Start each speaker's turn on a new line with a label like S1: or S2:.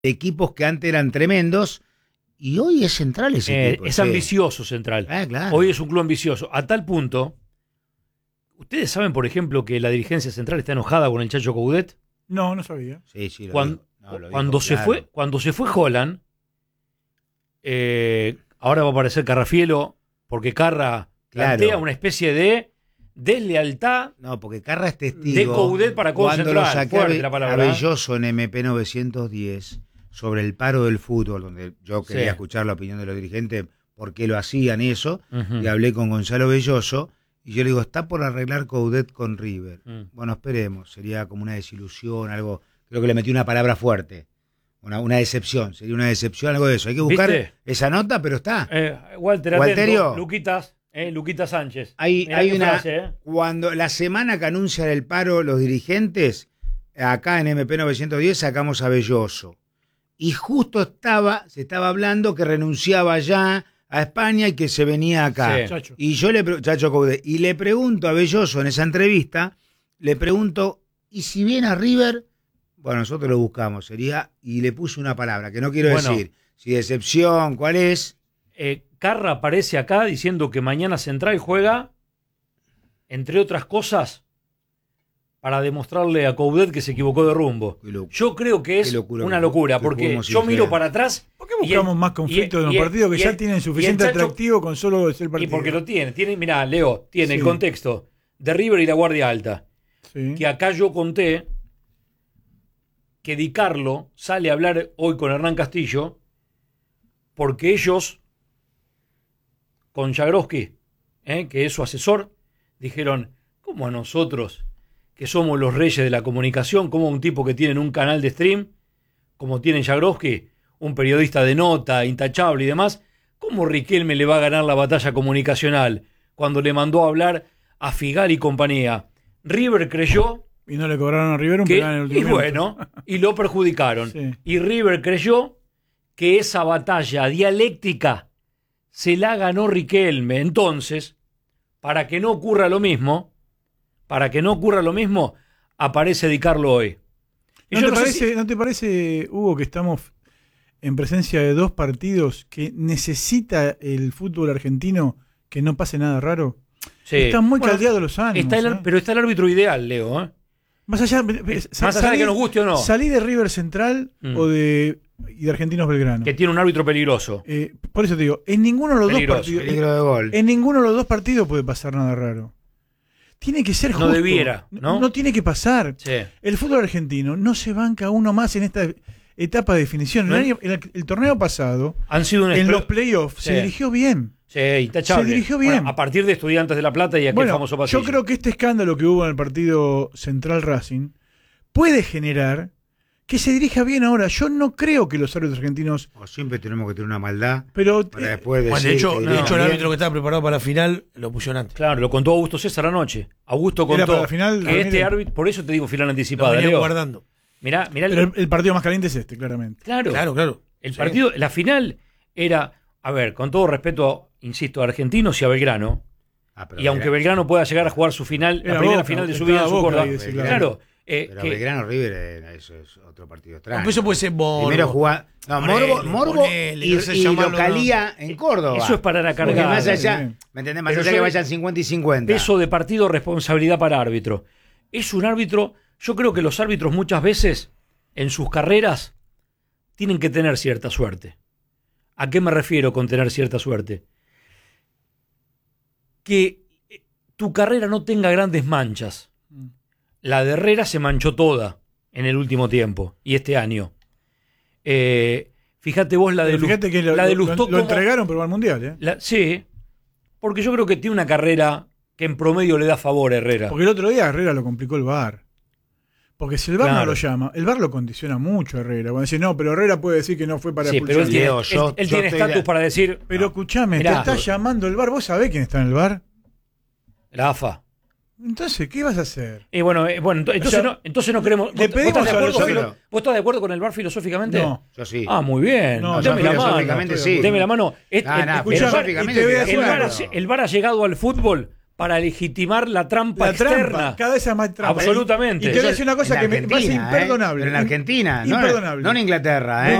S1: equipos que antes eran tremendos y hoy es Central ese equipo.
S2: Es ambicioso Central.
S1: Claro.
S2: Hoy es un club ambicioso. A tal punto, ¿ustedes saben, por ejemplo, que la dirigencia central está enojada con el Chacho Coudet?
S3: No, no sabía.
S1: Sí, lo
S2: cuando se fue Holland, ahora va a aparecer Carrafielo, porque Carra plantea una especie de deslealtad.
S1: No, porque Carra es testigo
S2: de Coudet para con
S1: cuando
S2: Central.
S1: lo saqué
S2: Fuerte la palabra,
S1: a Belloso en MP 910 sobre el paro del fútbol, donde yo quería escuchar la opinión de los dirigentes, por qué lo hacían eso, y hablé con Gonzalo Belloso, y yo le digo, está por arreglar Coudet con River. Bueno, esperemos, sería como una desilusión, algo, creo que le metí una palabra fuerte, una decepción, sería una decepción, algo de eso. Hay que buscar esa nota, pero está.
S2: Walterio. Atento, Luquita Sánchez.
S1: Hay una frase, cuando la semana que anuncian el paro los dirigentes, acá en MP 910 sacamos a Belloso. Y justo se estaba hablando que renunciaba ya a España y que se venía acá.
S3: Sí.
S1: Y yo Chacho Coudet, y le pregunto a Belloso en esa entrevista, ¿y si viene a River? Bueno, nosotros lo buscamos, y le puse una palabra, que no quiero decir, si decepción, ¿cuál es?
S2: Carra aparece acá diciendo que mañana Central juega, entre otras cosas, para demostrarle a Coudet que se equivocó de rumbo. Yo creo que es una locura, porque yo miro para atrás.
S3: ¿Por qué buscamos más conflictos en los partidos que ya tienen suficiente atractivo con solo ser partido?
S2: Y porque lo tiene. Mirá, Leo, tiene el contexto de River y la Guardia Alta. Sí. Que acá yo conté que Di Carlo sale a hablar hoy con Hernán Castillo porque ellos, con Jagroski, que es su asesor, dijeron, ¿cómo a nosotros, que somos los reyes de la comunicación, como un tipo que tiene un canal de stream, como tiene Jagroski, un periodista de nota, intachable y demás, cómo Riquelme le va a ganar la batalla comunicacional cuando le mandó a hablar a Figal y compañía? River creyó...
S3: Y no le cobraron a River un penal en el último
S2: minuto. Bueno, y lo perjudicaron. Sí. Y River creyó que esa batalla dialéctica se la ganó Riquelme. Entonces, para que no ocurra lo mismo, aparece Di Carlo hoy.
S3: ¿No te parece, Hugo, que estamos en presencia de dos partidos que necesita el fútbol argentino que no pase nada raro? Sí. Están muy caldeados los ánimos.
S2: Pero está el árbitro ideal, Leo.
S3: Más allá de
S2: que nos guste o no.
S3: Salí de River Central y de Argentinos Belgrano.
S2: Que tiene un árbitro peligroso.
S3: Por eso te digo, en ninguno de los dos partidos.
S1: Peligro de gol.
S3: En ninguno de los dos partidos puede pasar nada raro. Tiene que ser justo.
S2: No debiera, ¿no?
S3: No tiene que pasar.
S2: Sí.
S3: El fútbol argentino no se banca uno más en esta etapa de definición. ¿No? El torneo pasado, en los playoffs, se dirigió bien.
S2: Sí, intachable.
S3: Se dirigió bien.
S2: Bueno, a partir de Estudiantes de La Plata y aquel famoso pasillo.
S3: Yo creo que este escándalo que hubo en el partido Central Racing puede generar que se dirija bien ahora. Yo no creo que los árbitros argentinos...
S1: siempre tenemos que tener una maldad
S3: pero
S1: para después decir...
S4: de hecho el árbitro que estaba preparado para la final lo pusieron antes.
S2: Claro, lo contó Augusto César anoche. Augusto contó
S3: para la final,
S2: que este árbitro... Por eso te digo final anticipada,
S4: lo
S2: Leo.
S4: guardando.
S2: Mirá
S3: pero el partido más caliente es este, claramente.
S2: Claro. El partido, la final era... A ver, con todo respeto, insisto, a Argentinos y a Belgrano, y aunque Belgrano pueda llegar a jugar su final, la primera final de su vida en su corda, claro.
S1: Pero Belgrano River, eso es otro partido extraño.
S4: Eso puede ser Morbo.
S1: Primero jugar. No, Morbo y localía en Córdoba.
S2: Eso es para la cargada.
S1: Más allá, ¿me entendés? Más allá que vayan 50 y 50.
S2: Peso de partido, responsabilidad para árbitro. Es un árbitro. Yo creo que los árbitros muchas veces en sus carreras tienen que tener cierta suerte. ¿A qué me refiero con tener cierta suerte? Que tu carrera no tenga grandes manchas. La de Herrera se manchó toda en el último tiempo y este año. Fíjate vos la de Lustó.
S3: Lo entregaron pero al Mundial.
S2: Sí, porque yo creo que tiene una carrera que en promedio le da favor a Herrera.
S3: Porque el otro día Herrera lo complicó el VAR. Porque si el VAR no lo llama, el VAR lo condiciona mucho a Herrera. Cuando dice, no, pero Herrera puede decir que no fue para
S2: expulsión. Pero él tiene estatus para decir...
S3: Pero escuchame, te está llamando el VAR. ¿Vos sabés quién está en el VAR?
S2: La AFA.
S3: Entonces, ¿qué vas a hacer?
S2: Entonces no queremos... ¿Vos estás de acuerdo con el VAR filosóficamente?
S3: No.
S1: Yo sí.
S2: Ah, muy bien.
S1: No, deme la mano. Sí.
S2: Deme la mano.
S1: Filosóficamente
S2: el VAR ha llegado al fútbol para legitimar la trampa externa.
S3: Cada vez es más trampa.
S2: Absolutamente.
S3: Y te voy a decir una cosa que me parece imperdonable.
S1: Pero en Argentina,
S3: imperdonable.
S1: No en Inglaterra.